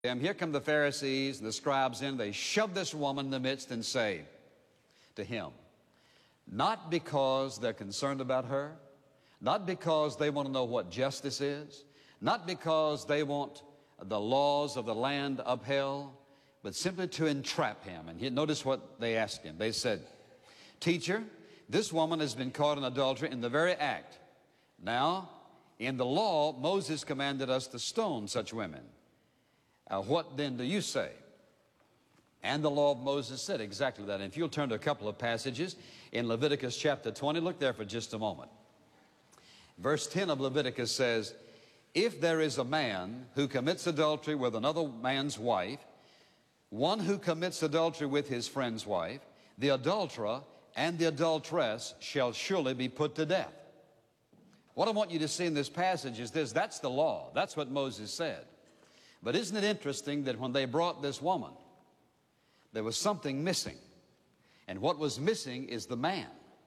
Here come the Pharisees and the scribes in. They shove this woman in the midst and say to him, not because they're concerned about her, not because they want to know what justice is, not because they want the laws of the land upheld, but simply to entrap him. And notice what they asked him. They said, "Teacher, this woman has been caught in adultery in the very act. Now, in the law, Moses commanded us to stone such women. What then do you say?" And the law of Moses said exactly that. And if you'll turn to a couple of passages in Leviticus chapter 20, look there for just a moment. Verse 10 of Leviticus says, "If there is a man who commits adultery with another man's wife, one who commits adultery with his friend's wife, the adulterer and the adulteress shall surely be put to death." What I want you to see in this passage is this. That's the law. That's what Moses said. But isn't it interesting that when they brought this woman, there was something missing. And what was missing is the man.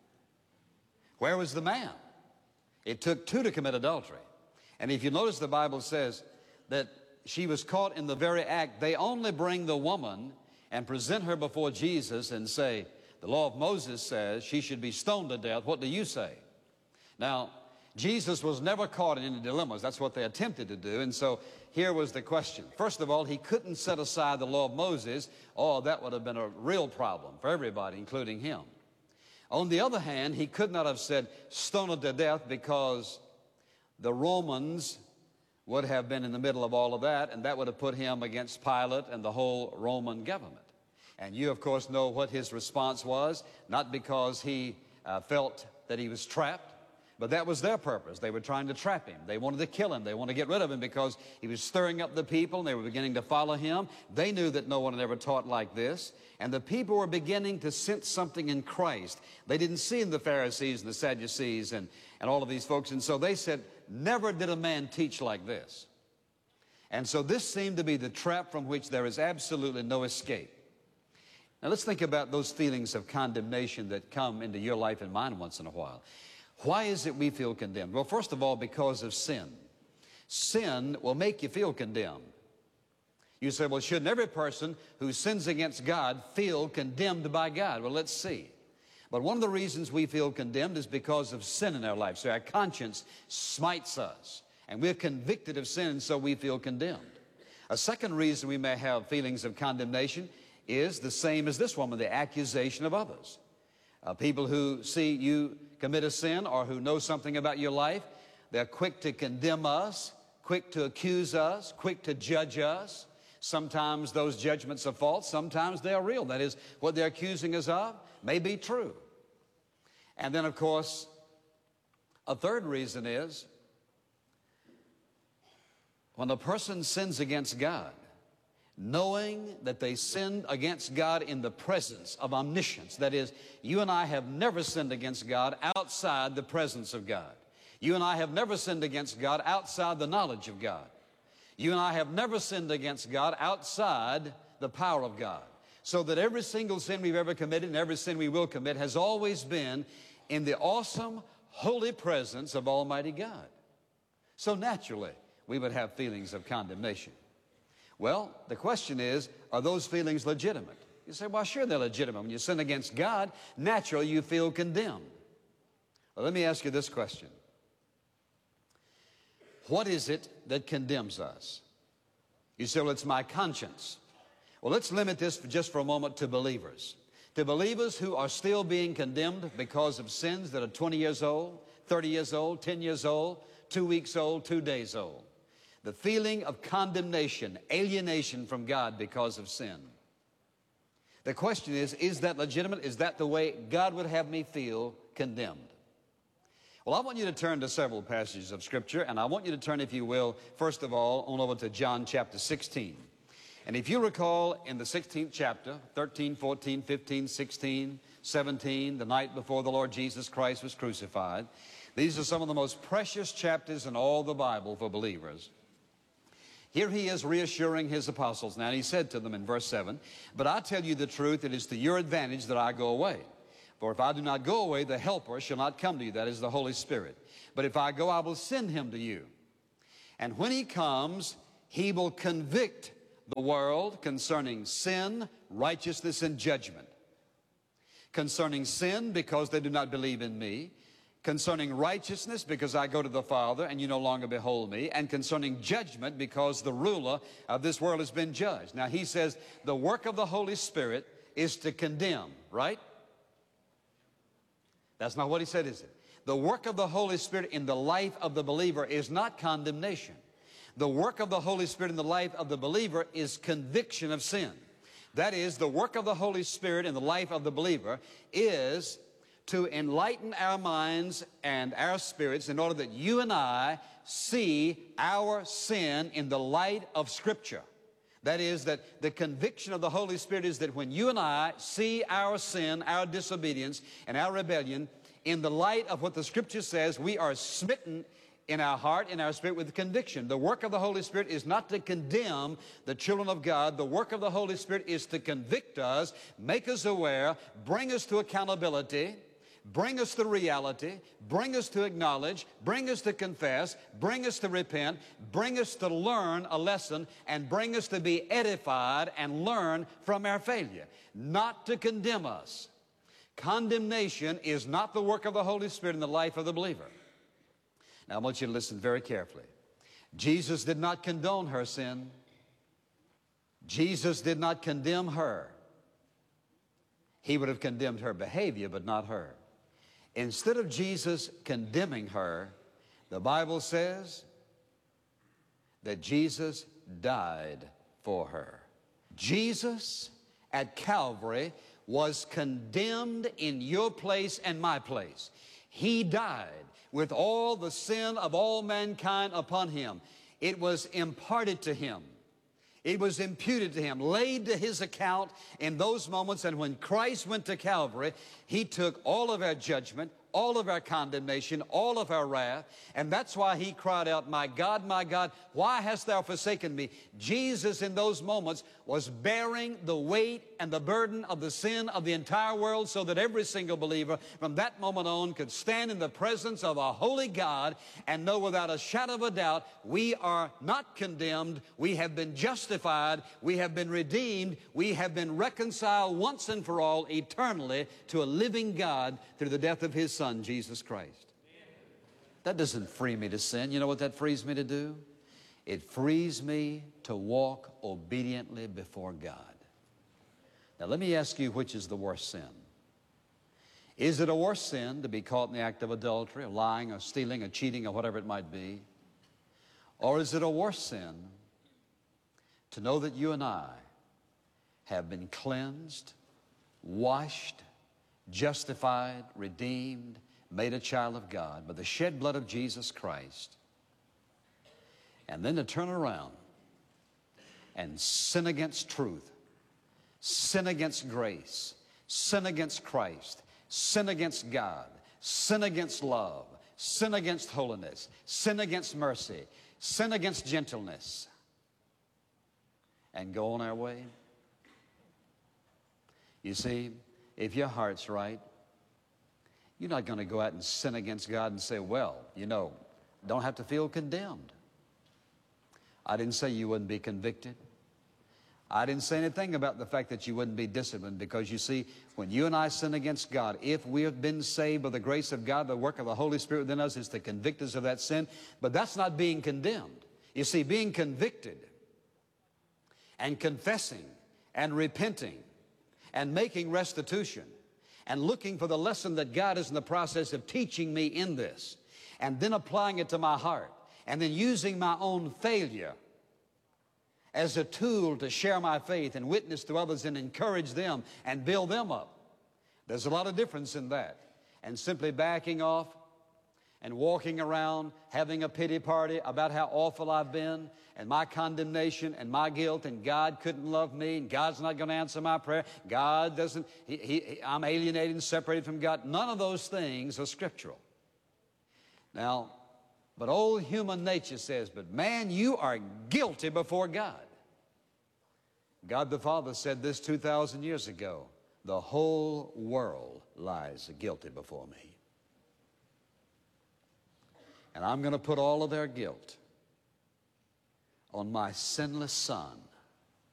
Where was the man? It took two to commit adultery. And if you notice, the Bible says that she was caught in the very act. They only bring the woman and present her before Jesus and say, the law of Moses says she should be stoned to death. What do you say? Now, Jesus was never caught in any dilemmas. That's what they attempted to do. And so here was the question. First of all, he couldn't set aside the law of Moses. Oh, that would have been a real problem for everybody, including him. On the other hand, he could not have said stone her to death, because the Romans would have been in the middle of all of that, and that would have put him against Pilate and the whole Roman government. And you, of course, know what his response was. Not because he felt that he was trapped, but that was their purpose. They were trying to trap him. They wanted to kill him. They wanted to get rid of him because he was stirring up the people, and they were beginning to follow him. They knew that no one had ever taught like this, and the people were beginning to sense something in Christ. They didn't see in the Pharisees and the Sadducees and all of these folks, and so they said, never did a man teach like this. And so this seemed to be the trap from which there is absolutely no escape. Now let's think about those feelings of condemnation that come into your life and mine once in a while. Why is it we feel condemned? Well, first of all, because of sin. Sin will make you feel condemned. You say, well, shouldn't every person who sins against God feel condemned by God? Well, let's see. But one of the reasons we feel condemned is because of sin in our life. So our conscience smites us, and we're convicted of sin, and so we feel condemned. A second reason we may have feelings of condemnation is the same as this woman, the accusation of others. People who see you commit a sin or who know something about your life, they're quick to condemn us, quick to accuse us, quick to judge us. Sometimes those judgments are false, sometimes they are real. That is, what they're accusing us of may be true. And then, of course, a third reason is when a person sins against God, knowing that they sinned against God in the presence of omniscience. That is, you and I have never sinned against God outside the presence of God. You and I have never sinned against God outside the knowledge of God. You and I have never sinned against God outside the power of God. So that every single sin we've ever committed and every sin we will commit has always been in the awesome, holy presence of Almighty God. So naturally, we would have feelings of condemnation. Well, the question is, are those feelings legitimate? You say, well, sure they're legitimate. When you sin against God, naturally you feel condemned. Well, let me ask you this question. What is it that condemns us? You say, well, it's my conscience. Well, let's limit this just for a moment to believers. To believers who are still being condemned because of sins that are 20 years old, 30 years old, 10 years old, 2 weeks old, 2 days old. The feeling of condemnation, alienation from God because of sin. The question is that legitimate? Is that the way God would have me feel condemned? Well, I want you to turn to several passages of Scripture, and I want you to turn, if you will, first of all, on over to John chapter 16. And if you recall, in the 16th chapter, 13, 14, 15, 16, 17, the night before the Lord Jesus Christ was crucified, these are some of the most precious chapters in all the Bible for believers. Here he is reassuring his apostles. Now, he said to them in verse 7, "But I tell you the truth, it is to your advantage that I go away. For if I do not go away, the Helper shall not come to you, that is the Holy Spirit. But if I go, I will send him to you. And when he comes, he will convict the world concerning sin, righteousness, and judgment. Concerning sin, because they do not believe in me. Concerning righteousness, because I go to the Father and you no longer behold me. And concerning judgment, because the ruler of this world has been judged. Now he says the work of the Holy Spirit is to condemn, right? That's not what he said, is it? The work of the Holy Spirit in the life of the believer is not condemnation. The work of the Holy Spirit in the life of the believer is conviction of sin. That is, the work of the Holy Spirit in the life of the believer is to enlighten our minds and our spirits in order that you and I see our sin in the light of Scripture. That is, that the conviction of the Holy Spirit is that when you and I see our sin, our disobedience, and our rebellion in the light of what the Scripture says, we are smitten in our heart, in our spirit, with conviction. The work of the Holy Spirit is not to condemn the children of God. The work of the Holy Spirit is to convict us, make us aware, bring us to accountability, bring us to reality, bring us to acknowledge, bring us to confess, bring us to repent, bring us to learn a lesson, and bring us to be edified and learn from our failure, not to condemn us. Condemnation is not the work of the Holy Spirit in the life of the believer. Now I want you to listen very carefully. Jesus did not condone her sin. Jesus did not condemn her. He would have condemned her behavior, but not her. Instead of Jesus condemning her, the Bible says that Jesus died for her. Jesus at Calvary was condemned in your place and my place. He died with all the sin of all mankind upon him. It was imparted to him. It was imputed to him, laid to his account in those moments. And when Christ went to Calvary, he took all of our judgment, all of our condemnation, all of our wrath. And that's why he cried out, my God, why hast thou forsaken me? Jesus in those moments was bearing the weight and the burden of the sin of the entire world, so that every single believer from that moment on could stand in the presence of a holy God and know without a shadow of a doubt, we are not condemned, we have been justified, we have been redeemed, we have been reconciled once and for all eternally to a living God through the death of his Son, Jesus Christ. That doesn't free me to sin. You know what that frees me to do? It frees me to walk obediently before God. Now let me ask you, which is the worst sin? Is it a worse sin to be caught in the act of adultery, or lying, or stealing, or cheating, or whatever it might be? Or is it a worse sin to know that you and I have been cleansed, washed, justified, redeemed, made a child of God by the shed blood of Jesus Christ, and then to turn around and sin against truth, sin against grace, sin against Christ, sin against God, sin against love, sin against holiness, sin against mercy, sin against gentleness, and go on our way? You see, if your heart's right, you're not going to go out and sin against God and say, well, you know, don't have to feel condemned. I didn't say you wouldn't be convicted. I didn't say anything about the fact that you wouldn't be disciplined, because you see, when you and I sin against God, if we have been saved by the grace of God, the work of the Holy Spirit within us is to convict us of that sin, but that's not being condemned. You see, being convicted and confessing and repenting and making restitution and looking for the lesson that God is in the process of teaching me in this, and then applying it to my heart, and then using my own failure as a tool to share my faith and witness to others and encourage them and build them up. There's a lot of difference in that. And simply backing off and walking around having a pity party about how awful I've been and my condemnation and my guilt, and God couldn't love me, and God's not going to answer my prayer. God doesn't, I'm alienated and separated from God. None of those things are scriptural. Now, but old human nature says, but man, you are guilty before God. God the Father said this 2,000 years ago, the whole world lies guilty before me. And I'm going to put all of their guilt on my sinless Son,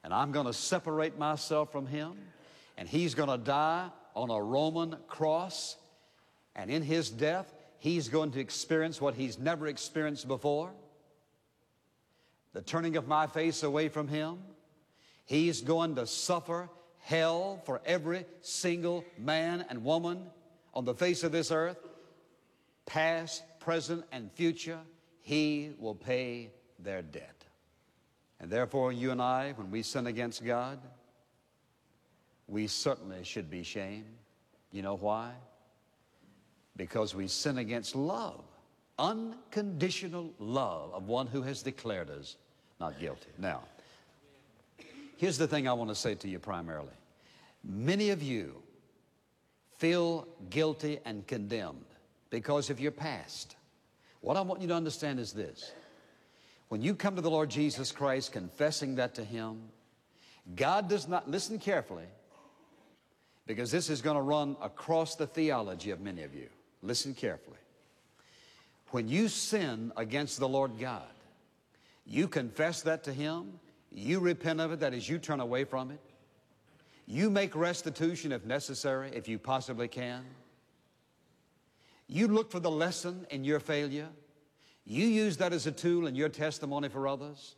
and I'm going to separate myself from him, and he's going to die on a Roman cross, and in his death, he's going to experience what he's never experienced before, the turning of my face away from him. He's going to suffer hell for every single man and woman on the face of this earth, past, present, and future. He will pay their debt. And therefore, you and I, when we sin against God, we certainly should be shamed. You know why? Because we sin against love, unconditional love of one who has declared us not guilty. Now, here's the thing I want to say to you primarily. Many of you feel guilty and condemned because of your past. What I want you to understand is this. When you come to the Lord Jesus Christ, confessing that to him, God does not, listen carefully, because this is going to run across the theology of many of you. Listen carefully. When you sin against the Lord God, you confess that to him, you repent of it, that is, you turn away from it. You make restitution if necessary, if you possibly can. You look for the lesson in your failure. You use that as a tool in your testimony for others.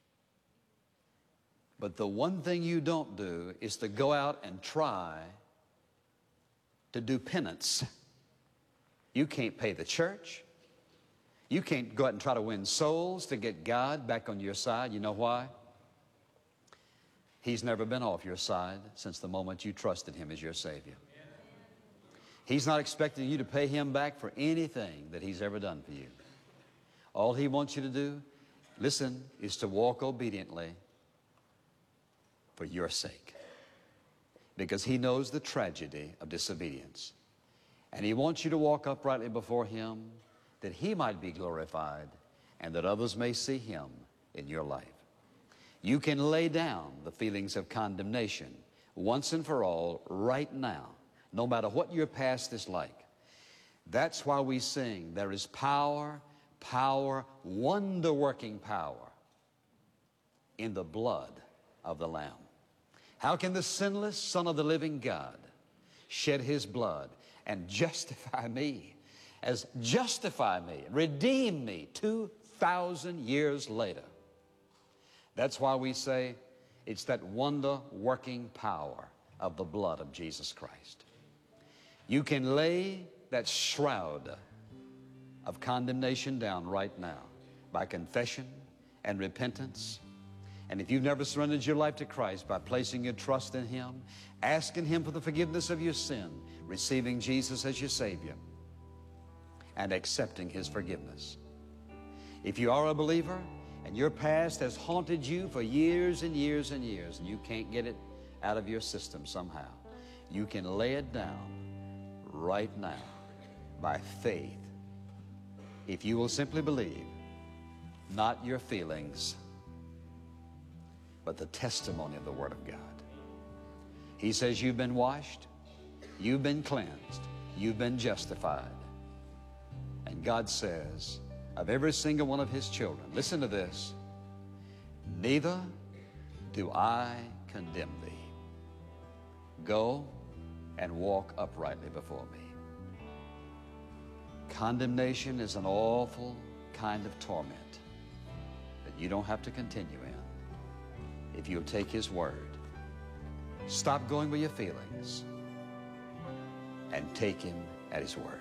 But the one thing you don't do is to go out and try to do penance. You can't pay the church. You can't go out and try to win souls to get God back on your side. You know why? He's never been off your side since the moment you trusted him as your Savior. He's not expecting you to pay him back for anything that he's ever done for you. All he wants you to do, listen, is to walk obediently for your sake. Because he knows the tragedy of disobedience. And he wants you to walk uprightly before him, that he might be glorified and that others may see him in your life. You can lay down the feelings of condemnation once and for all right now, no matter what your past is like. That's why we sing, there is power, power, wonder-working power in the blood of the Lamb. How can the sinless Son of the living God shed his blood and justify me, redeem me 2,000 years later? That's why we say it's that wonder-working power of the blood of Jesus Christ. You can lay that shroud of condemnation down right now by confession and repentance. And if you've never surrendered your life to Christ, by placing your trust in him, asking him for the forgiveness of your sin, receiving Jesus as your Savior, and accepting his forgiveness. If you are a believer and your past has haunted you for years and years and years, and you can't get it out of your system somehow, you can lay it down right now by faith. If you will simply believe, not your feelings, but the testimony of the Word of God. He says you've been washed, you've been cleansed, you've been justified. And God says of every single one of his children, listen to this, neither do I condemn thee. Go and walk uprightly before me. Condemnation is an awful kind of torment that you don't have to continue in if you'll take his word. Stop going with your feelings and take him at his word.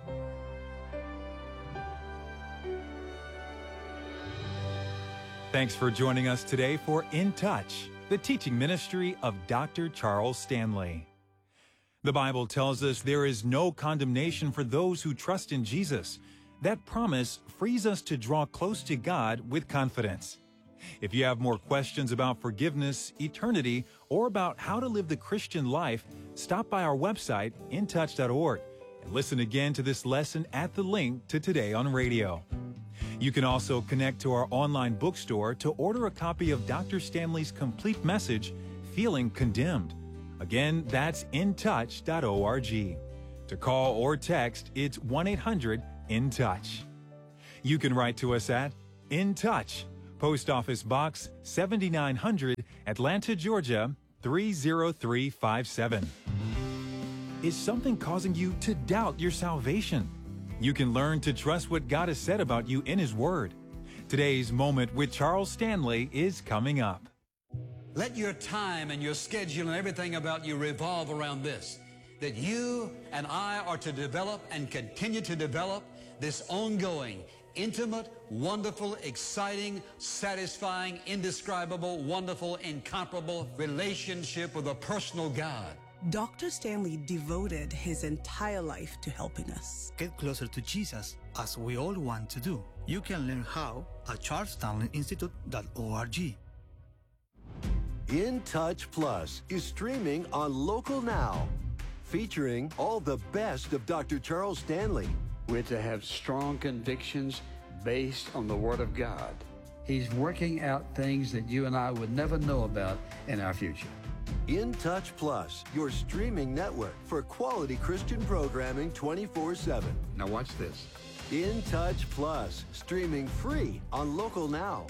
Thanks for joining us today for In Touch, the teaching ministry of Dr. Charles Stanley. The Bible tells us there is no condemnation for those who trust in Jesus. That promise frees us to draw close to God with confidence. If you have more questions about forgiveness, eternity, or about how to live the Christian life, stop by our website, intouch.org, and listen again to this lesson at the link to Today on Radio. You can also connect to our online bookstore to order a copy of Dr. Stanley's complete message, Feeling Condemned. Again, that's intouch.org. To call or text, it's 1-800-IN-TOUCH. You can write to us at In Touch, Post Office Box 7900, Atlanta, Georgia 30357. Is something causing you to doubt your salvation? You can learn to trust what God has said about you in His Word. Today's Moment with Charles Stanley is coming up. Let your time and your schedule and everything about you revolve around this, that you and I are to develop and continue to develop this ongoing, intimate, wonderful, exciting, satisfying, indescribable, wonderful, incomparable relationship with a personal God. Dr. Stanley devoted his entire life to helping us get closer to Jesus, as we all want to do. You can learn how at charlesstanleyinstitute.org. In Touch Plus is streaming on Local Now, featuring all the best of Dr. Charles Stanley. We're to have strong convictions based on the Word of God. He's working out things that you and I would never know about in our future. In Touch Plus, your streaming network for quality Christian programming 24/7. Now watch this. In Touch Plus, streaming free on Local Now.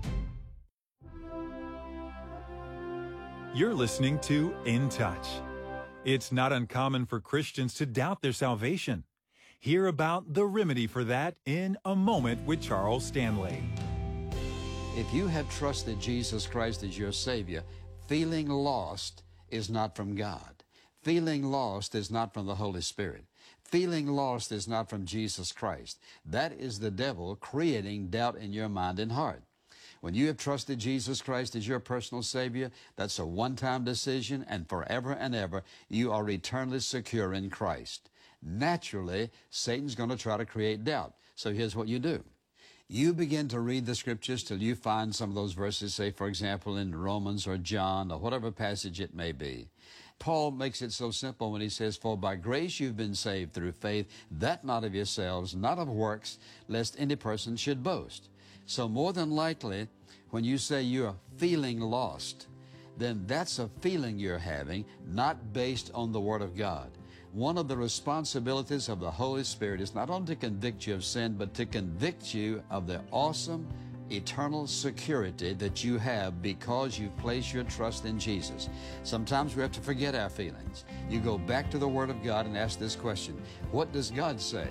You're listening to In Touch. It's not uncommon for Christians to doubt their salvation. Hear about the remedy for that in A Moment with Charles Stanley. If you have trusted Jesus Christ as your Savior, feeling lost is not from God. Feeling lost is not from the Holy Spirit. Feeling lost is not from Jesus Christ. That is the devil creating doubt in your mind and heart. When you have trusted Jesus Christ as your personal Savior, that's a one-time decision, and forever and ever, you are eternally secure in Christ. Naturally, Satan's going to try to create doubt. So here's what you do. You begin to read the Scriptures till you find some of those verses, say, for example, in Romans or John or whatever passage it may be. Paul makes it so simple when he says, "For by grace you've been saved through faith, that not of yourselves, not of works, lest any person should boast." So more than likely, when you say you're feeling lost, then that's a feeling you're having, not based on the Word of God. One of the responsibilities of the Holy Spirit is not only to convict you of sin, but to convict you of the awesome, eternal security that you have because you've placed your trust in Jesus. Sometimes we have to forget our feelings. You go back to the Word of God and ask this question: what does God say?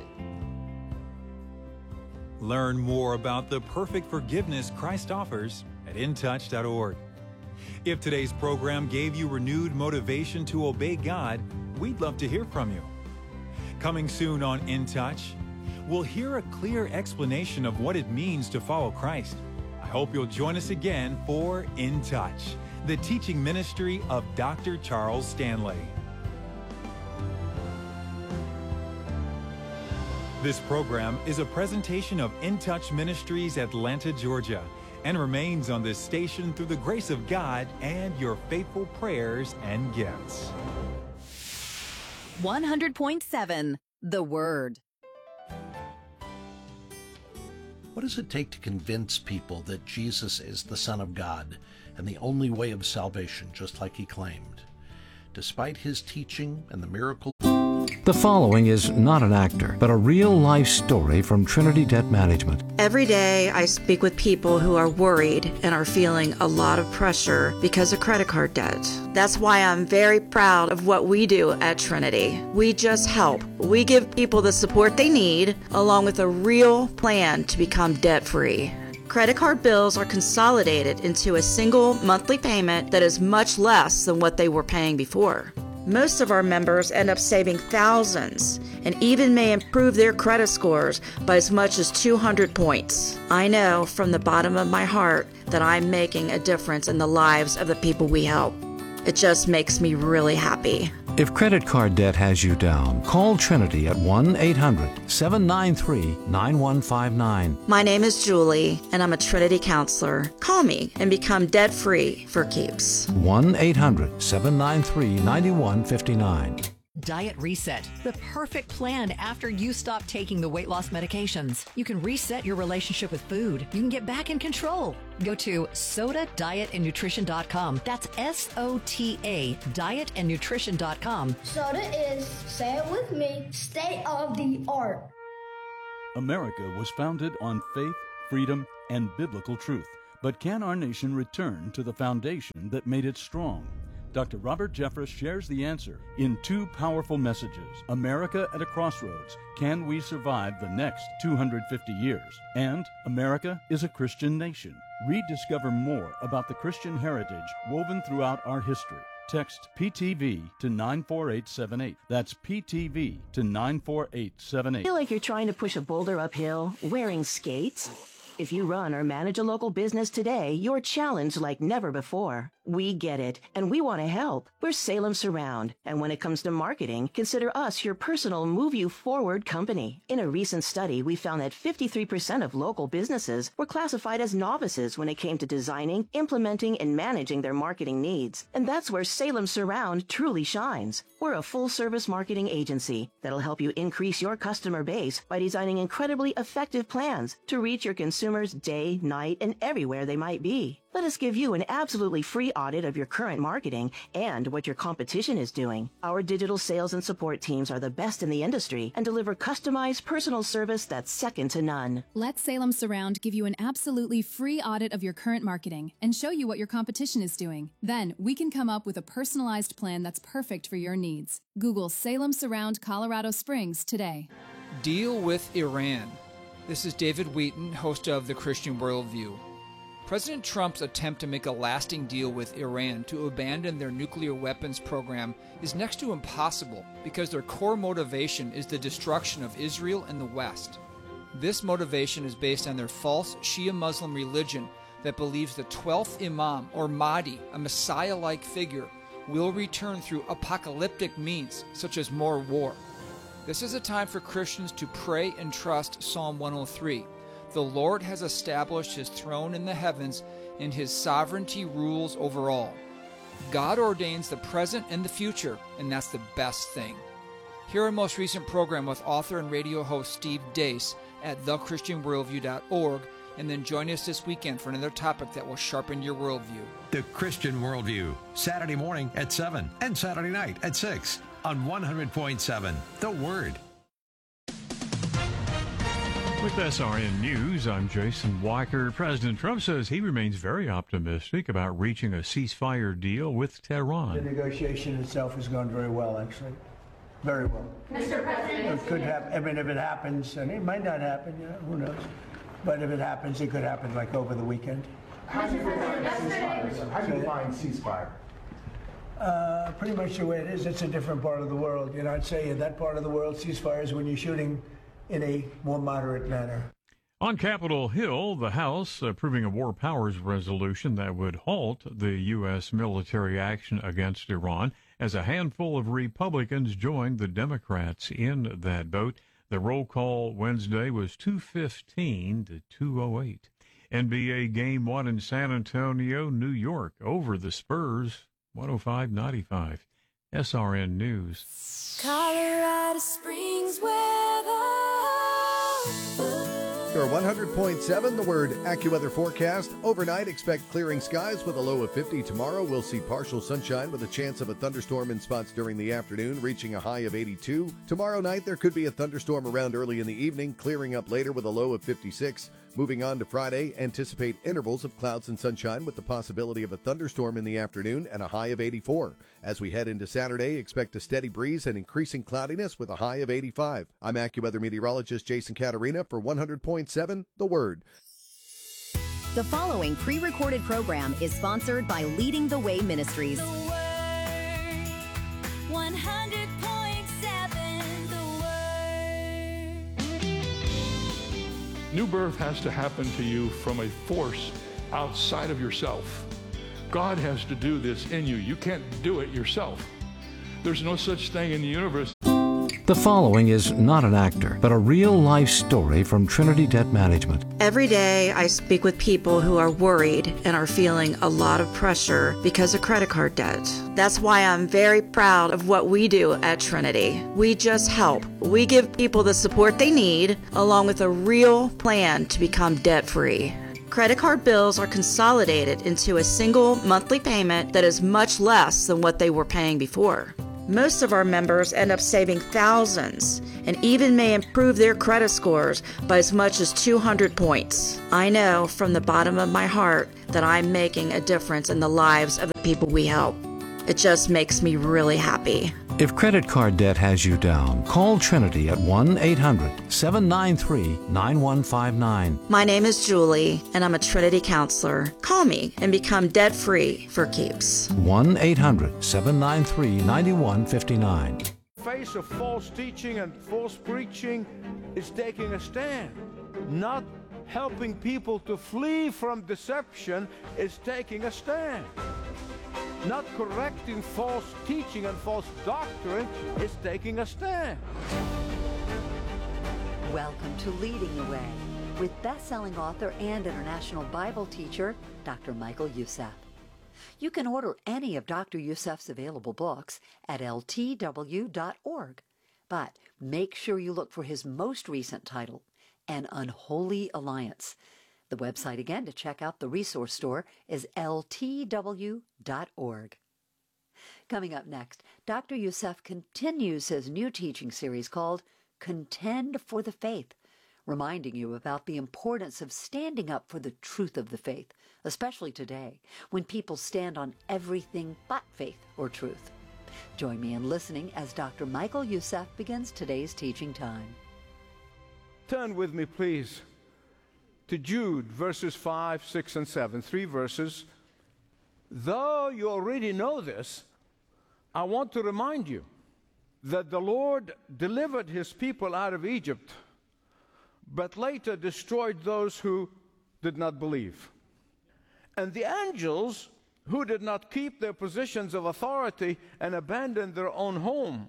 Learn more about the perfect forgiveness Christ offers at intouch.org. If today's program gave you renewed motivation to obey God, we'd love to hear from you. Coming soon on In Touch, we'll hear a clear explanation of what it means to follow Christ. I hope you'll join us again for In Touch, the teaching ministry of Dr. Charles Stanley. This program is a presentation of In Touch Ministries, Atlanta, Georgia, and remains on this station through the grace of God and your faithful prayers and gifts. 100.7 The Word. What does it take to convince people that Jesus is the Son of God and the only way of salvation, just like He claimed? Despite His teaching and the miracle. The following is not an actor, but a real-life story from Trinity Debt Management. Every day I speak with people who are worried and are feeling a lot of pressure because of credit card debt. That's why I'm very proud of what we do at Trinity. We just help. We give people the support they need, along with a real plan to become debt-free. Credit card bills are consolidated into a single monthly payment that is much less than what they were paying before. Most of our members end up saving thousands and even may improve their credit scores by as much as 200 points. I know from the bottom of my heart that I'm making a difference in the lives of the people we help. It just makes me really happy. If credit card debt has you down, call Trinity at 1-800-793-9159. My name is Julie, and I'm a Trinity counselor. Call me and become debt-free for keeps. 1-800-793-9159. Diet Reset, the perfect plan after you stop taking the weight loss medications. You can reset your relationship with food. You can get back in control. Go to SOTA-dietandnutrition.com. That's SOTA, dietandnutrition.com. SOTA is, say it with me, state of the art. America was founded on faith, freedom, and biblical truth. But can our nation return to the foundation that made it strong? Dr. Robert Jeffress shares the answer in two powerful messages: America at a Crossroads, Can We Survive the Next 250 Years? And America is a Christian Nation. Rediscover more about the Christian heritage woven throughout our history. Text PTV to 94878. That's PTV to 94878. Feel like you're trying to push a boulder uphill wearing skates? If you run or manage a local business today, you're challenged like never before. We get it, and we want to help. We're Salem Surround, and when it comes to marketing, consider us your personal Move You Forward company. In a recent study, we found that 53% of local businesses were classified as novices when it came to designing, implementing, and managing their marketing needs. And that's where Salem Surround truly shines. We're a full-service marketing agency that'll help you increase your customer base by designing incredibly effective plans to reach your consumers day, night, and everywhere they might be. Let us give you an absolutely free audit of your current marketing and what your competition is doing. Our digital sales and support teams are the best in the industry and deliver customized personal service that's second to none. Let Salem Surround give you an absolutely free audit of your current marketing and show you what your competition is doing. Then we can come up with a personalized plan that's perfect for your needs. Google Salem Surround Colorado Springs today. Deal with Iran. This is David Wheaton, host of The Christian Worldview. President Trump's attempt to make a lasting deal with Iran to abandon their nuclear weapons program is next to impossible because their core motivation is the destruction of Israel and the West. This motivation is based on their false Shia Muslim religion that believes the 12th Imam, or Mahdi, a Messiah-like figure, will return through apocalyptic means such as more war. This is a time for Christians to pray and trust Psalm 103. The Lord has established his throne in the heavens, and his sovereignty rules over all. God ordains the present and the future, and that's the best thing. Hear our most recent program with author and radio host Steve Deace at thechristianworldview.org, and then join us this weekend for another topic that will sharpen your worldview. The Christian Worldview, Saturday morning at 7 and Saturday night at 6 on 100.7 The Word. With SRN News, I'm Jason Weicker. President Trump says he remains very optimistic about reaching a ceasefire deal with Tehran. The negotiation itself has gone very well, actually. Very well. Mr. President. It could happen. I mean, if it happens, and it might not happen, who knows? But if it happens, it could happen like over the weekend. How do you define ceasefire? How do you define ceasefire? Pretty much the way it is. It's a different part of the world. I'd say in that part of the world, ceasefire is when you're shooting in a more moderate manner. On Capitol Hill, the House approving a war powers resolution that would halt the U.S. military action against Iran as a handful of Republicans joined the Democrats in that vote. The roll call Wednesday was 215 to 208. NBA Game 1 in San Antonio, New York, over the Spurs, 105-95. SRN News. Colorado Springs weather. For 100.7, the Word AccuWeather forecast. Overnight, expect clearing skies with a low of 50. Tomorrow, we'll see partial sunshine with a chance of a thunderstorm in spots during the afternoon, reaching a high of 82. Tomorrow night, there could be a thunderstorm around early in the evening, clearing up later with a low of 56. Moving on to Friday, anticipate intervals of clouds and sunshine with the possibility of a thunderstorm in the afternoon and a high of 84. As we head into Saturday, expect a steady breeze and increasing cloudiness with a high of 85. I'm AccuWeather meteorologist Jason Caterina for 100.7 The Word. The following pre-recorded program is sponsored by Leading the Way Ministries. 100.7 The Word. New birth has to happen to you from a force outside of yourself. God has to do this in you. You can't do it yourself. There's no such thing in the universe. The following is not an actor, but a real-life story from Trinity Debt Management. Every day I speak with people who are worried and are feeling a lot of pressure because of credit card debt. That's why I'm very proud of what we do at Trinity. We just help. We give people the support they need, along with a real plan to become debt-free. Credit card bills are consolidated into a single monthly payment that is much less than what they were paying before. Most of our members end up saving thousands and even may improve their credit scores by as much as 200 points. I know from the bottom of my heart that I'm making a difference in the lives of the people we help. It just makes me really happy. If credit card debt has you down, call Trinity at 1-800-793-9159. My name is Julie, and I'm a Trinity counselor. Call me and become debt-free for keeps. 1-800-793-9159. Face of false teaching and false preaching is taking a stand. Not helping people to flee from deception is taking a stand. Not correcting false teaching and false doctrine is taking a stand. Welcome to Leading the Way with best-selling author and international Bible teacher, Dr. Michael Youssef. You can order any of Dr. Youssef's available books at ltw.org, but make sure you look for his most recent title, An Unholy Alliance. The website again to check out the resource store is ltw.org. Coming up next, Dr. Youssef continues his new teaching series called Contend for the Faith, reminding you about the importance of standing up for the truth of the faith, especially today when people stand on everything but faith or truth. Join me in listening as Dr. Michael Youssef begins today's teaching time. Turn with me, please, to Jude, verses 5, 6, and 7, 3 verses. Though you already know this, I want to remind you that the Lord delivered his people out of Egypt, but later destroyed those who did not believe. And the angels who did not keep their positions of authority and abandoned their own home,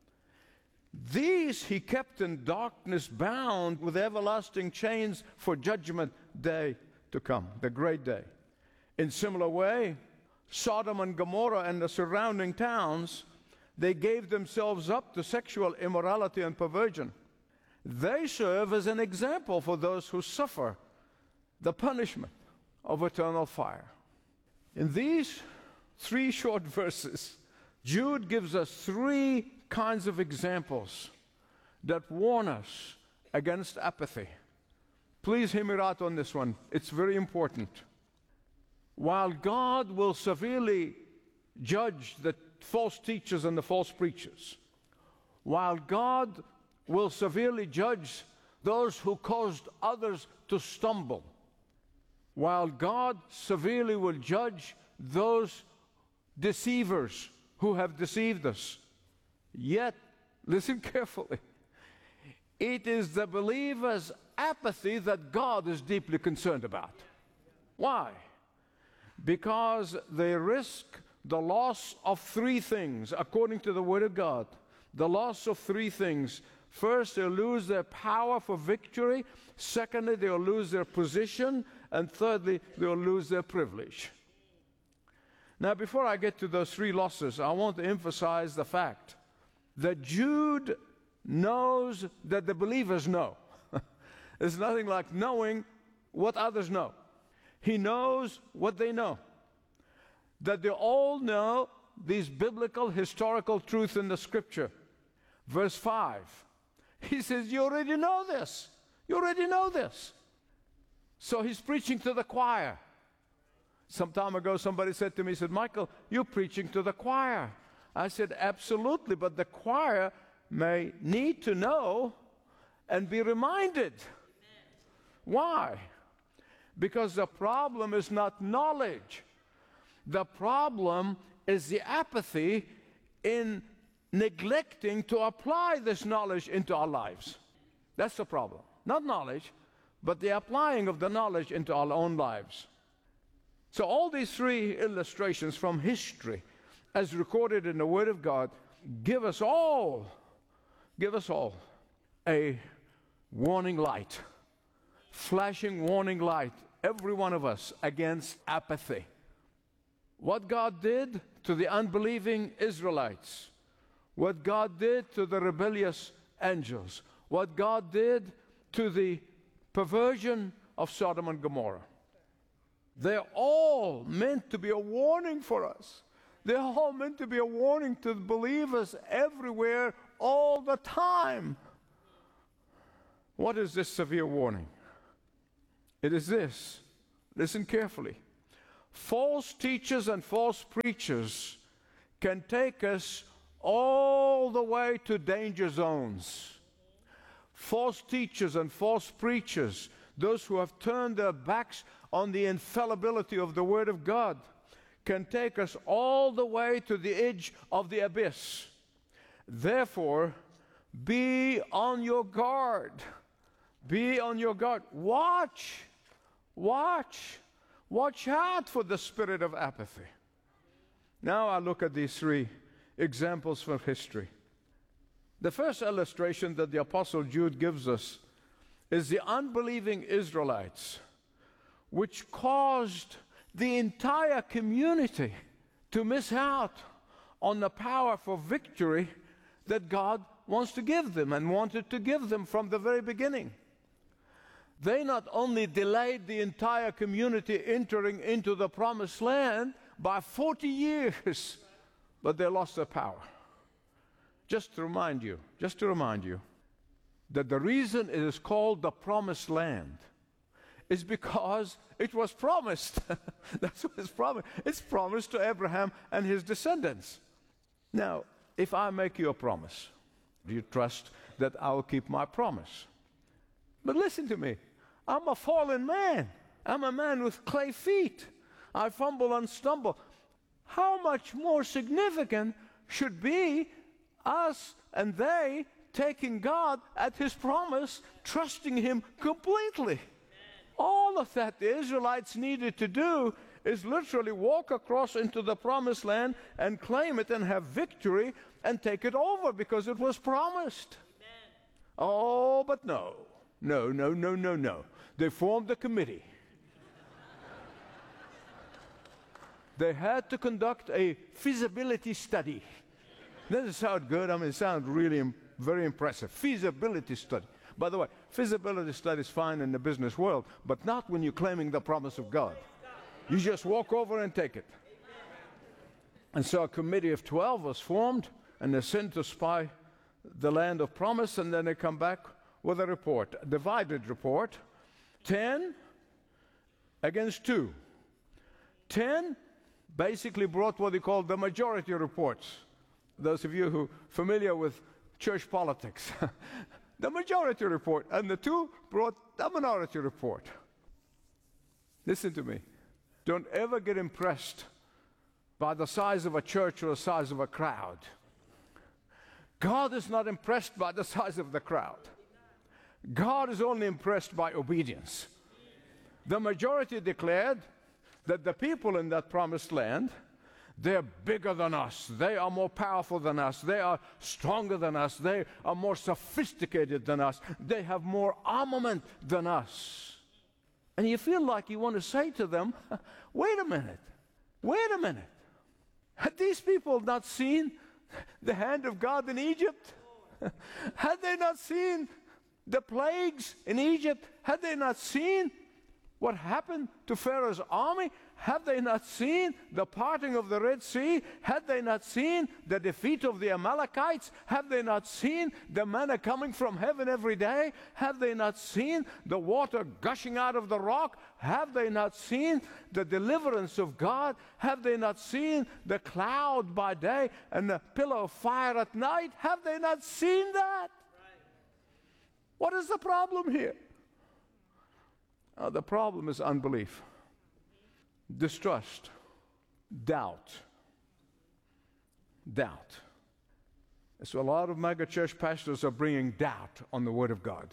these he kept in darkness, bound with everlasting chains for judgment day to come, the great day. In similar way, Sodom and Gomorrah and the surrounding towns, they gave themselves up to sexual immorality and perversion. They serve as an example for those who suffer the punishment of eternal fire. In these 3 short verses, Jude gives us 3 kinds of examples that warn us against apathy. Please hear me out on this one. It's very important. While God will severely judge the false teachers and the false preachers, while God will severely judge those who caused others to stumble, while God severely will judge those deceivers who have deceived us, yet, listen carefully, it is the believer's apathy that God is deeply concerned about. Why? Because they risk the loss of 3 things, according to the Word of God. The loss of 3 things. First, they'll lose their power for victory. Secondly, they'll lose their position. And thirdly, they'll lose their privilege. Now, before I get to those 3 losses, I want to emphasize the fact that Jude knows that the believers know. There's nothing like knowing what others know. He knows what they know. That they all know these biblical, historical truths in the Scripture. Verse 5, he says, you already know this. You already know this. So he's preaching to the choir. Some time ago, somebody said to me, he said, Michael, you're preaching to the choir. I said, absolutely, but the choir may need to know and be reminded. Why? Because the problem is not knowledge. The problem is the apathy in neglecting to apply this knowledge into our lives. That's the problem. Not knowledge, but the applying of the knowledge into our own lives. So all these 3 illustrations from history, as recorded in the Word of God, give us all a warning light, flashing warning light, every one of us, against apathy. What God did to the unbelieving Israelites, what God did to the rebellious angels, what God did to the perversion of Sodom and Gomorrah. They're all meant to be a warning for us. They're all meant to be a warning to believers everywhere, all the time. What is this severe warning? It is this. Listen carefully. False teachers and false preachers can take us all the way to danger zones. False teachers and false preachers, those who have turned their backs on the infallibility of the Word of God, can take us all the way to the edge of the abyss. Therefore, be on your guard. Be on your guard. Watch out for the spirit of apathy. Now I look at these three examples from history. The first illustration that the Apostle Jude gives us is the unbelieving Israelites, which caused the entire community to miss out on the powerful victory that God wants to give them and wanted to give them from the very beginning. They not only delayed the entire community entering into the promised land by 40 years, but they lost their power. Just to remind you that the reason it is called the promised land is because it was promised. That's what it's promised. It's promised to Abraham and his descendants. Now, if I make you a promise, do you trust that I will keep my promise? But listen to me. I'm a fallen man. I'm a man with clay feet. I fumble and stumble. How much more significant should be us and they taking God at His promise, trusting Him completely? All of that the Israelites needed to do is literally walk across into the promised land and claim it and have victory and take it over because it was promised. Amen. Oh, but no. They formed a committee. They had to conduct a feasibility study. Doesn't it sound good? I mean, it sounds really very impressive. Feasibility study. By the way, feasibility study is fine in the business world, but not when you're claiming the promise of God. You just walk over and take it. And so a committee of 12 was formed, and they're sent to spy the land of promise, and then they come back with a report, a divided report, 10 against 2. 10 basically brought what they call the majority reports. Those of you who are familiar with church politics, the majority report, and the 2 brought the minority report. Listen to me. Don't ever get impressed by the size of a church or the size of a crowd. God is not impressed by the size of the crowd. God is only impressed by obedience. The majority declared that the people in that promised land, they're bigger than us. They are more powerful than us. They are stronger than us. They are more sophisticated than us. They have more armament than us. And you feel like you want to say to them, wait a minute. Had these people not seen the hand of God in Egypt? Had they not seen the plagues in Egypt? Had they not seen what happened to Pharaoh's army? Have they not seen the parting of the Red Sea? Had they not seen the defeat of the Amalekites? Have they not seen the manna coming from heaven every day? Have they not seen the water gushing out of the rock? Have they not seen the deliverance of God? Have they not seen the cloud by day and the pillar of fire at night? Have they not seen that? What is the problem here? The problem is unbelief, distrust, doubt. So a lot of mega church pastors are bringing doubt on the Word of God.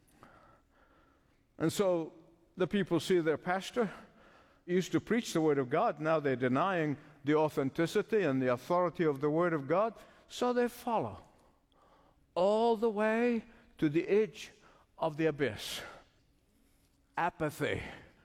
And so the people see their pastor used to preach the Word of God. Now they're denying the authenticity and the authority of the Word of God. So they follow all the way to the edge of the abyss. Apathy.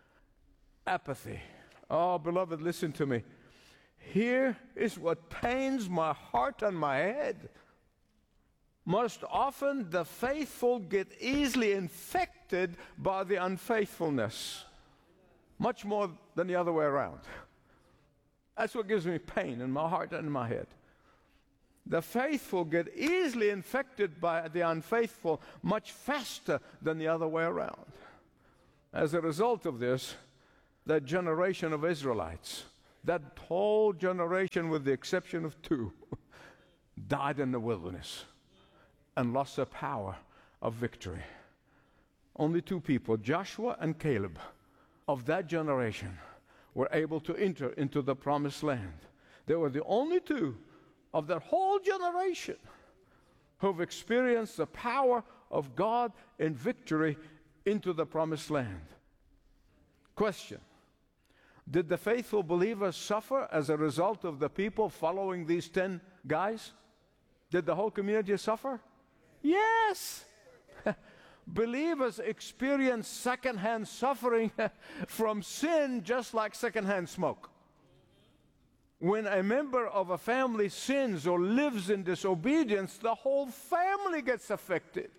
Oh, beloved, listen to me. Here is what pains my heart and my head. Most often, the faithful get easily infected by the unfaithfulness, much more than the other way around. That's what gives me pain in my heart and in my head. The faithful get easily infected by the unfaithful much faster than the other way around. As a result of this, that generation of Israelites, that whole generation with the exception of 2, died in the wilderness and lost their power of victory. Only 2 people, Joshua and Caleb, of that generation were able to enter into the promised land. They were the only 2 of that whole generation who've experienced the power of God in victory into the promised land. Question: did the faithful believers suffer as a result of the people following these 10 guys? Did the whole community suffer? Yes! Believers experience secondhand suffering from sin just like secondhand smoke. When a member of a family sins or lives in disobedience, the whole family gets affected.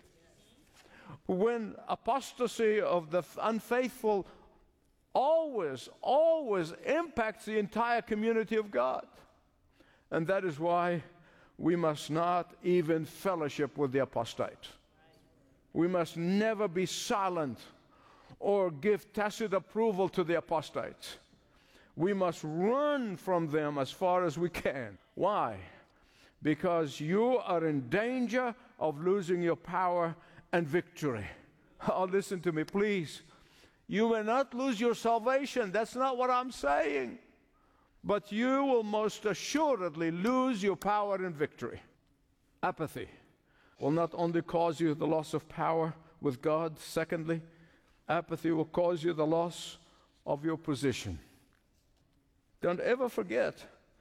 When apostasy of the unfaithful always impacts the entire community of God. And that is why we must not even fellowship with the apostate. We must never be silent or give tacit approval to the apostates. We must run from them as far as we can. Why? Because you are in danger of losing your power and victory. Oh, listen to me, please. You may not lose your salvation. That's not what I'm saying. But you will most assuredly lose your power and victory. Apathy will not only cause you the loss of power with God. Secondly, apathy will cause you the loss of your position. Don't ever forget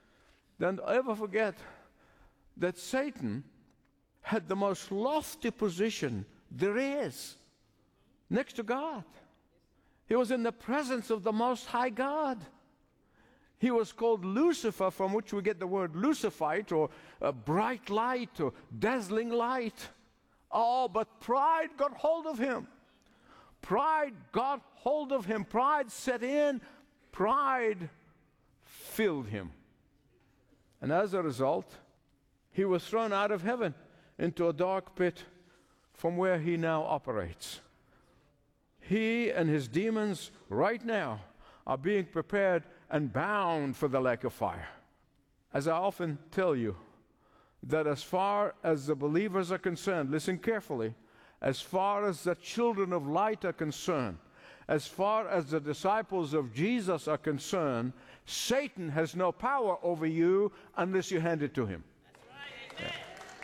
that Satan had the most lofty position there is next to God. He was in the presence of the Most High God. He was called Lucifer, from which we get the word Lucifite, or bright light, or dazzling light. Oh, but pride got hold of him. Pride got hold of him. Pride set in. Pride filled him. And as a result, he was thrown out of heaven into a dark pit from where he now operates. He and his demons right now are being prepared and bound for the lake of fire. As I often tell you, that as far as the believers are concerned, listen carefully, as far as the children of light are concerned, as far as the disciples of Jesus are concerned, Satan has no power over you unless you hand it to him. That's right.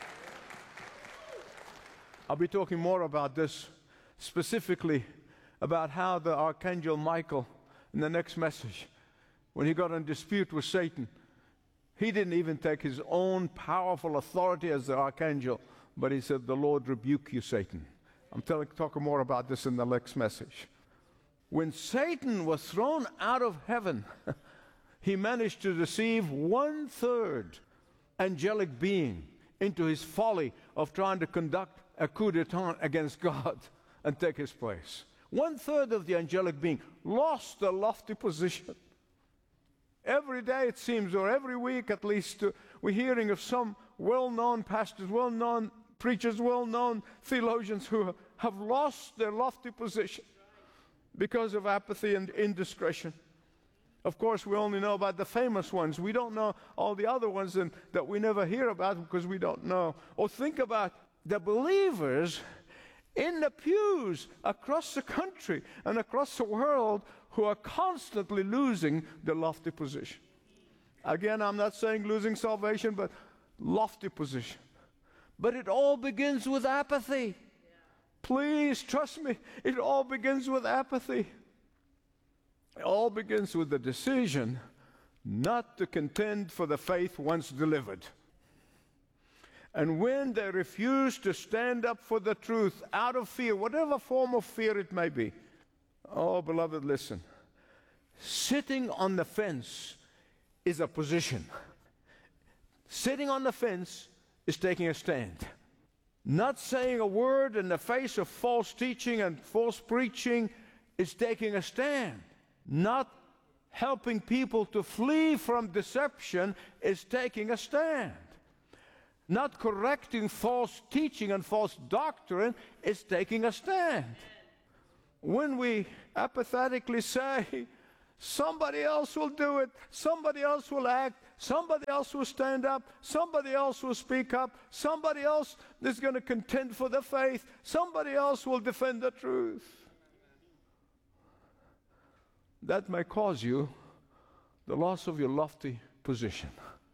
I'll be talking more about this, specifically about how the Archangel Michael, in the next message, when he got in dispute with Satan, he didn't even take his own powerful authority as the archangel, but he said, "The Lord rebuke you, Satan." I'm talking more about this in the next message. When Satan was thrown out of heaven, he managed to deceive 1/3 angelic being into his folly of trying to conduct a coup d'etat against God and take his place. 1/3 of the angelic being lost their lofty position. Every day it seems, or every week at least, we're hearing of some well-known pastors, well-known preachers, well-known theologians who have lost their lofty position because of apathy and indiscretion. Of course, we only know about the famous ones. We don't know all the other ones that we never hear about because we don't know. Or think about the believers in the pews across the country and across the world who are constantly losing the lofty position. Again, I'm not saying losing salvation, but lofty position. But it all begins with apathy. Please trust me, it all begins with apathy. It all begins with the decision not to contend for the faith once delivered. And when they refuse to stand up for the truth out of fear, whatever form of fear it may be, oh, beloved, listen. Sitting on the fence is a position. Sitting on the fence is taking a stand. Not saying a word in the face of false teaching and false preaching is taking a stand. Not helping people to flee from deception is taking a stand. Not correcting false teaching and false doctrine is taking a stand. When we apathetically say, somebody else will do it, somebody else will act, somebody else will stand up, somebody else will speak up, somebody else is going to contend for the faith, somebody else will defend the truth, that may cause you the loss of your lofty position.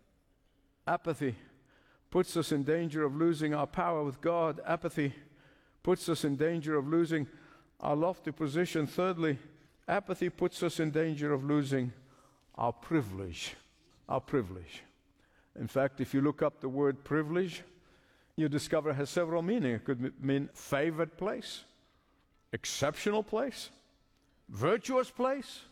Apathy puts us in danger of losing our power with God. Apathy puts us in danger of losing our lofty position. Thirdly, apathy puts us in danger of losing our privilege. Our privilege. In fact, if you look up the word privilege, you discover it has several meanings. It could mean favored place, exceptional place, virtuous place.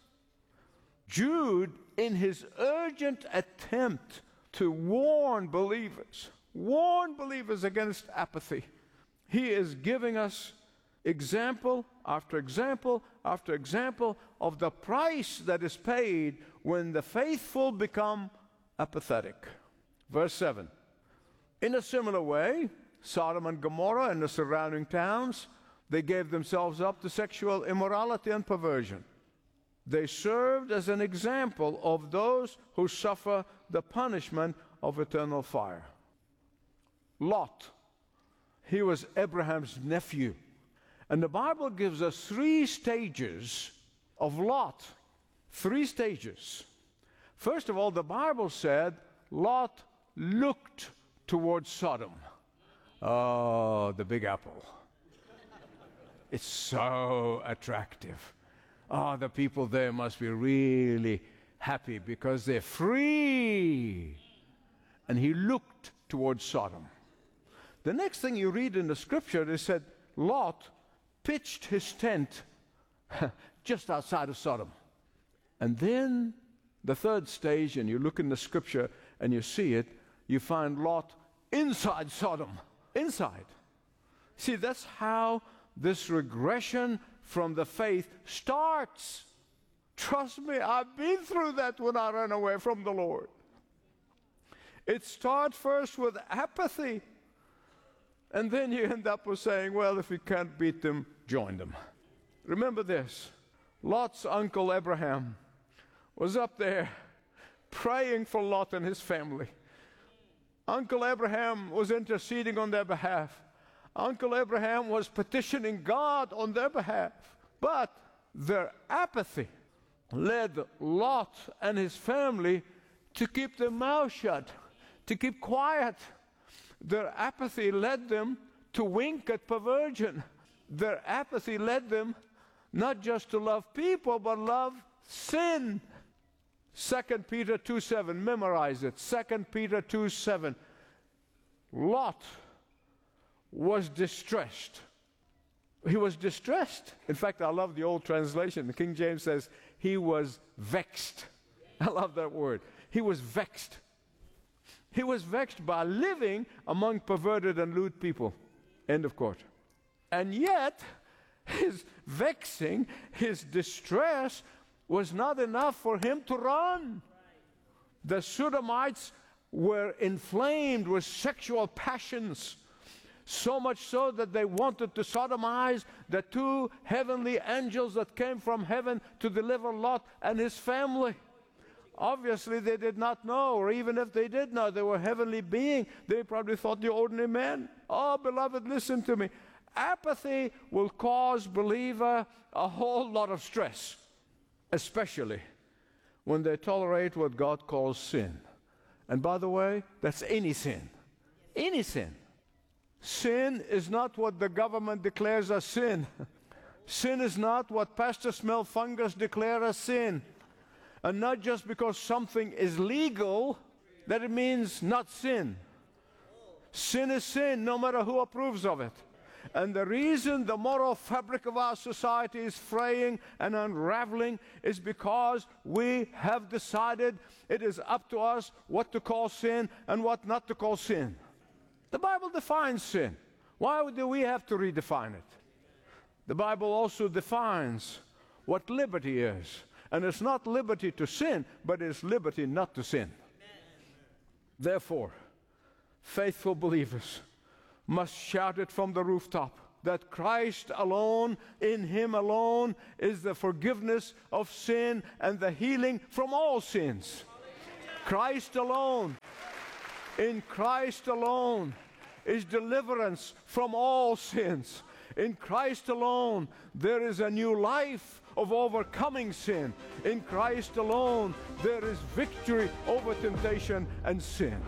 Jude, in his urgent attempt to warn believers against apathy, he is giving us example after example after example of the price that is paid when the faithful become apathetic. Verse 7. In a similar way, Sodom and Gomorrah and the surrounding towns, they gave themselves up to sexual immorality and perversion. They served as an example of those who suffer the punishment of eternal fire. Lot, he was Abraham's nephew. And the Bible gives us 3 stages of Lot. 3 stages. First of all, the Bible said Lot looked towards Sodom. Oh, the Big Apple. It's so attractive. Oh, the people there must be really happy because they're free. And he looked towards Sodom. The next thing you read in the scripture is said Lot pitched his tent just outside of Sodom. And then the third stage, and you look in the scripture and you see it, you find Lot inside Sodom. Inside. See, that's how this regression from the faith starts. Trust me, I've been through that when I ran away from the Lord. It starts first with apathy. And then you end up with saying, well, if you can't beat them, join them. Remember this. Lot's uncle Abraham was up there praying for Lot and his family. Uncle Abraham was interceding on their behalf. Uncle Abraham was petitioning God on their behalf. But their apathy led Lot and his family to keep their mouth shut, to keep quiet. Their apathy led them to wink at perversion. Their apathy led them not just to love people, but love sin. 2 Peter 2:7, memorize it. 2 Peter 2:7. Lot was distressed. He was distressed. In fact, I love the old translation. The King James says he was vexed. I love that word. He was vexed. He was vexed by living among perverted and lewd people. End of quote. And yet, his vexing, his distress was not enough for him to run. The Sodomites were inflamed with sexual passions, so much so that they wanted to sodomize the 2 heavenly angels that came from heaven to deliver Lot and his family. Obviously, they did not know, or even if they did know, they were heavenly beings. They probably thought the ordinary man. Oh, beloved, listen to me. Apathy will cause believer a whole lot of stress, especially when they tolerate what God calls sin. And by the way, that's any sin. Any sin. Sin is not what the government declares as sin. Sin is not what Pastor Smell Fungus declares as sin. And not just because something is legal, that it means not sin. Sin is sin, no matter who approves of it. And the reason the moral fabric of our society is fraying and unraveling is because we have decided it is up to us what to call sin and what not to call sin. The Bible defines sin. Why do we have to redefine it? The Bible also defines what liberty is. And it's not liberty to sin, but it's liberty not to sin. Therefore, faithful believers must shout it from the rooftop that Christ alone, in Him alone, is the forgiveness of sin and the healing from all sins. Christ alone, in Christ alone, is deliverance from all sins. In Christ alone, there is a new life of overcoming sin. In Christ alone, there is victory over temptation and sin.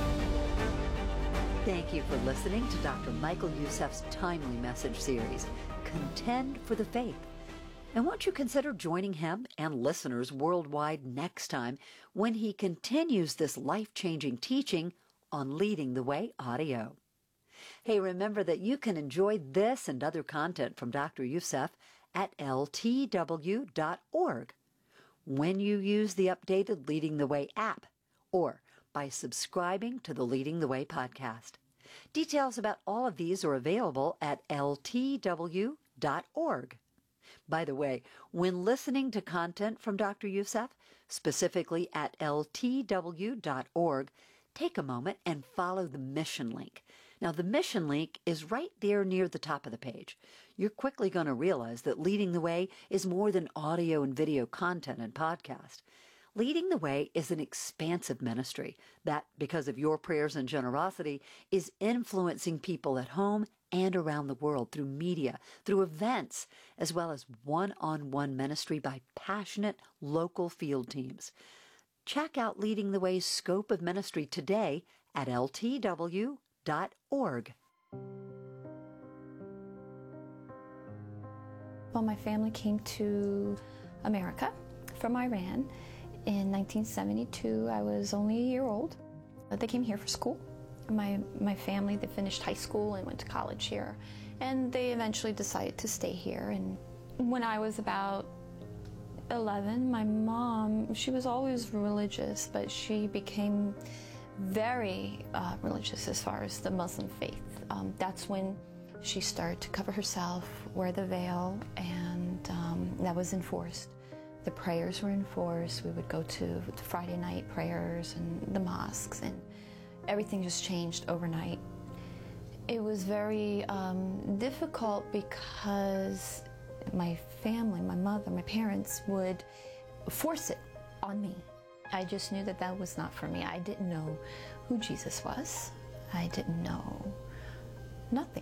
Thank you for listening to Dr. Michael Youssef's timely message series, Contend for the Faith. And won't you consider joining him and listeners worldwide next time when he continues this life-changing teaching on Leading the Way audio. Hey, remember that you can enjoy this and other content from Dr. Youssef at ltw.org when you use the updated Leading the Way app or by subscribing to the Leading the Way podcast. Details about all of these are available at ltw.org. By the way, when listening to content from Dr. Youssef, specifically at ltw.org, take a moment and follow the mission link. Now, the mission link is right there near the top of the page. You're quickly going to realize that Leading the Way is more than audio and video content and podcast. Leading the Way is an expansive ministry that, because of your prayers and generosity, is influencing people at home and around the world through media, through events, as well as one-on-one ministry by passionate local field teams. Check out Leading the Way's scope of ministry today at ltw.org. Well, my family came to America from Iran in 1972. I was only a year old. They came here for school. My family, they finished high school and went to college here. And they eventually decided to stay here. And when I was about 11, my mom, she was always religious, but she became very religious as far as the Muslim faith. That's when she started to cover herself, wear the veil, and that was enforced. The prayers were enforced. We would go to the Friday night prayers and the mosques, and everything just changed overnight. It was very difficult because my family, my mother, my parents would force it on me. I just knew that that was not for me. I didn't know who Jesus was. I didn't know nothing.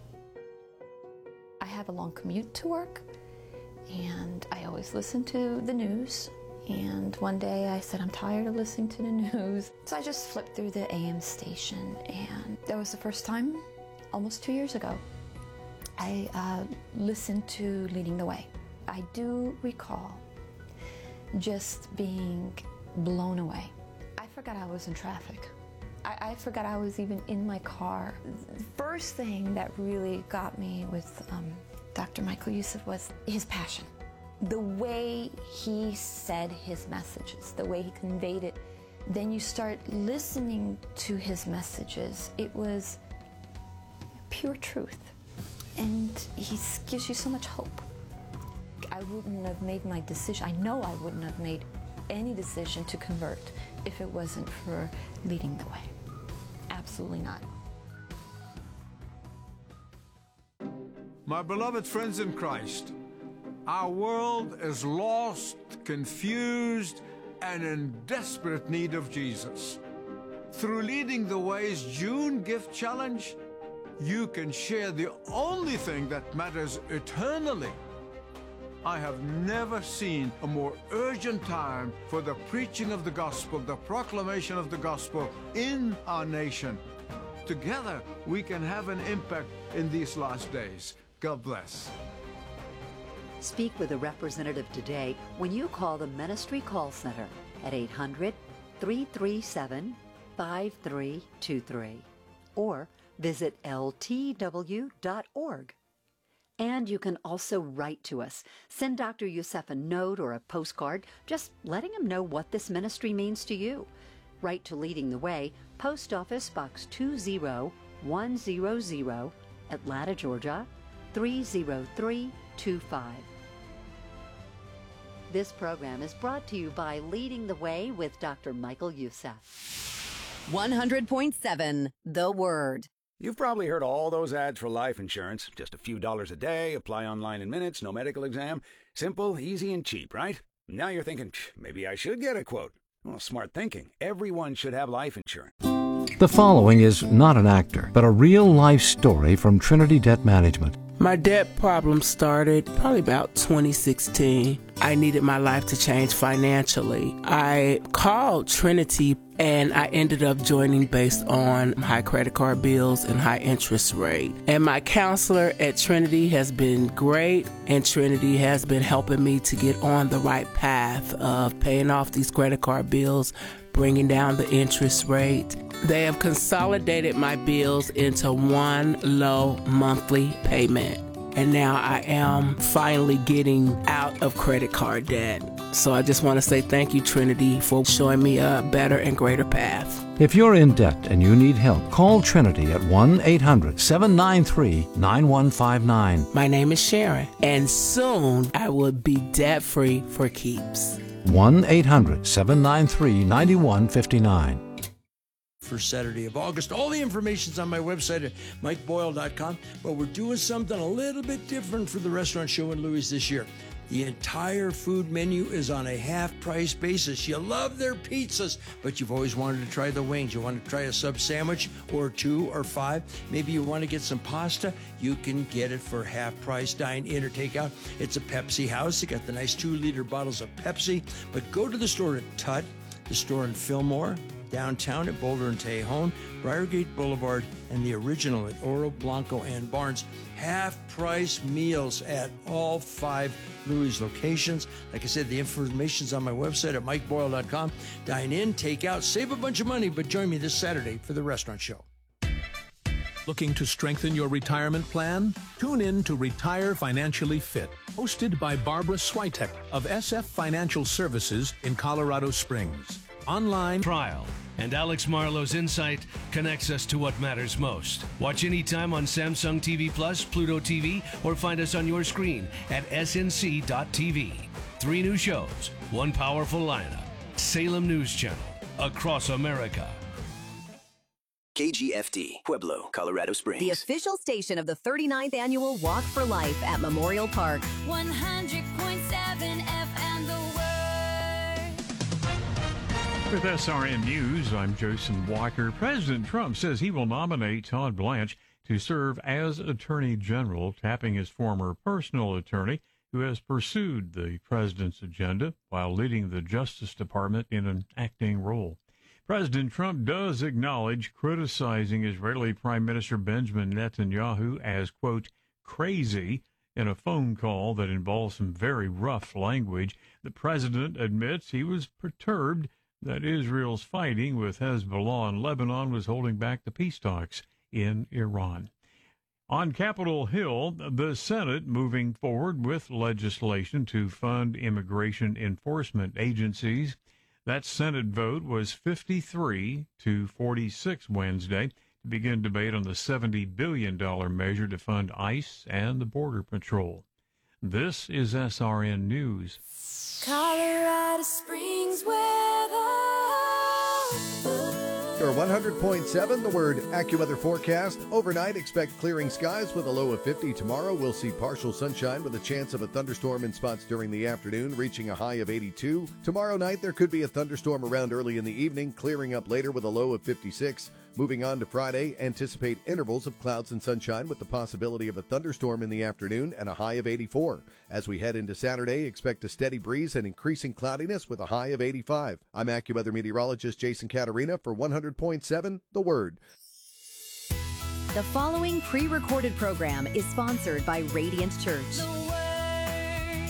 I have a long commute to work, and I always listen to the news. And one day I said, I'm tired of listening to the news. So I just flipped through the AM station, and that was the first time, almost 2 years ago, I listened to Leading the Way. I do recall just being blown away. I forgot I was in traffic. I forgot I was even in my car. The first thing that really got me with Dr. Michael Youssef was his passion. The way he said his messages, the way he conveyed it. Then you start listening to his messages. It was pure truth. And he gives you so much hope. I wouldn't have made my decision. I know I wouldn't have made any decision to convert if it wasn't for Leading the Way. Absolutely not. My beloved friends in Christ, our world is lost, confused, and in desperate need of Jesus. Through Leading the Way's June Gift Challenge, you can share the only thing that matters eternally. I have never seen a more urgent time for the preaching of the gospel, the proclamation of the gospel in our nation. Together, we can have an impact in these last days. God bless. Speak with a representative today when you call the Ministry Call Center at 800-337-5323 or visit ltw.org. And you can also write to us. Send Dr. Youssef a note or a postcard, just letting him know what this ministry means to you. Write to Leading the Way, Post Office Box 20100, Atlanta, Georgia, 30325. This program is brought to you by Leading the Way with Dr. Michael Youssef. 100.7 The Word. You've probably heard all those ads for life insurance. Just a few dollars a day, apply online in minutes, no medical exam. Simple, easy, and cheap, right? Now you're thinking, maybe I should get a quote. Well, smart thinking. Everyone should have life insurance. The following is not an actor, but a real-life story from Trinity Debt Management. My debt problem started probably about 2016. I needed my life to change financially. I called Trinity and I ended up joining based on high credit card bills and high interest rate. And my counselor at Trinity has been great, and Trinity has been helping me to get on the right path of paying off these credit card bills, bringing down the interest rate. They have consolidated my bills into one low monthly payment. And now I am finally getting out of credit card debt. So I just want to say thank you, Trinity, for showing me a better and greater path. If you're in debt and you need help, call Trinity at 1-800-793-9159. My name is Sharon, and soon I will be debt-free for keeps. 1-800-793-9159. First Saturday of August. All the information's on my website at mikeboyle.com. But we're doing something a little bit different for the restaurant show in Louis this year. The entire food menu is on a half-price basis. You love their pizzas, but you've always wanted to try the wings. You want to try a sub sandwich or 2 or 5. Maybe you want to get some pasta. You can get it for half price. Dine in or take out. It's a Pepsi house. You got the nice 2-liter bottles of Pepsi. But go to the store at Tut, the store in Fillmore, downtown at Boulder and Tejon, Briargate Boulevard, and the original at Oro Blanco and Barnes. Half-price meals at all 5 Louis locations. Like I said, the information's on my website at mikeboyle.com. Dine in, take out, save a bunch of money, but join me this Saturday for the restaurant show. Looking to strengthen your retirement plan? Tune in to Retire Financially Fit, hosted by Barbara Switek of SF Financial Services in Colorado Springs. Online trial. And Alex Marlowe's insight connects us to what matters most. Watch anytime on Samsung TV Plus, Pluto TV, or find us on your screen at snc.tv. 3 new shows, 1 powerful lineup. Salem News Channel, across America. KGFD, Pueblo, Colorado Springs. The official station of the 39th Annual Walk for Life at Memorial Park. 100.7 FM The Word. With SRN News, I'm Jason Walker. President Trump says he will nominate Todd Blanche to serve as Attorney General, tapping his former personal attorney who has pursued the president's agenda while leading the Justice Department in an acting role. President Trump does acknowledge criticizing Israeli Prime Minister Benjamin Netanyahu as, quote, crazy in a phone call that involves some very rough language. The president admits he was perturbed that Israel's fighting with Hezbollah in Lebanon was holding back the peace talks in Iran. On Capitol Hill, the Senate moving forward with legislation to fund immigration enforcement agencies. That Senate vote was 53 to 46 Wednesday to begin debate on the $70 billion measure to fund ICE and the Border Patrol. This is SRN News. Colorado Springs weather. Or 100.7, the Word AccuWeather forecast. Overnight, expect clearing skies with a low of 50. Tomorrow, we'll see partial sunshine with a chance of a thunderstorm in spots during the afternoon, reaching a high of 82. Tomorrow night, there could be a thunderstorm around early in the evening, clearing up later with a low of 56. Moving on to Friday, anticipate intervals of clouds and sunshine with the possibility of a thunderstorm in the afternoon and a high of 84. As we head into Saturday, expect a steady breeze and increasing cloudiness with a high of 85. I'm AccuWeather meteorologist Jason Caterina for 100.7 The Word. The following pre-recorded program is sponsored by Radiant Church. The Word.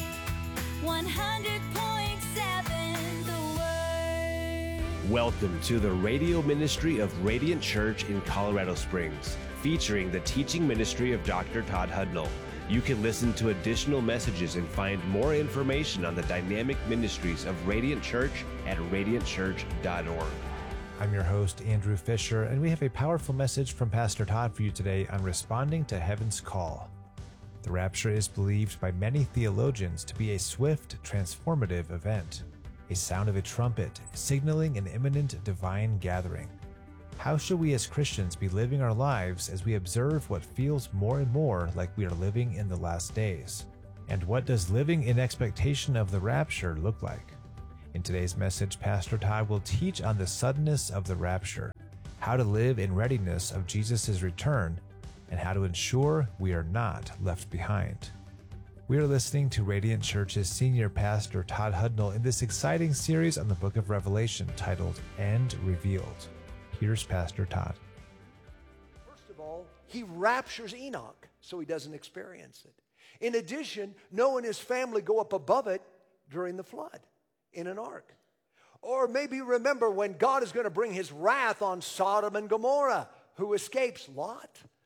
100.7 The Word. Welcome to the radio ministry of Radiant Church in Colorado Springs, featuring the teaching ministry of Dr. Todd Hudnall. You can listen to additional messages and find more information on the dynamic ministries of Radiant Church at radiantchurch.org. I'm your host, Andrew Fisher, and we have a powerful message from Pastor Todd for you today on responding to heaven's call. The rapture is believed by many theologians to be a swift, transformative event, a sound of a trumpet signaling an imminent divine gathering. How should we as Christians be living our lives as we observe what feels more and more like we are living in the last days? And what does living in expectation of the rapture look like? In today's message, Pastor Todd will teach on the suddenness of the rapture, how to live in readiness of Jesus' return, and how to ensure we are not left behind. We are listening to Radiant Church's senior pastor Todd Hudnall in this exciting series on the book of Revelation titled End Revealed. Here's Pastor Todd. First of all, he raptures Enoch so he doesn't experience it. In addition, Noah and his family go up above it during the flood in an ark. Or maybe remember when God is going to bring his wrath on Sodom and Gomorrah. Who escapes? Lot.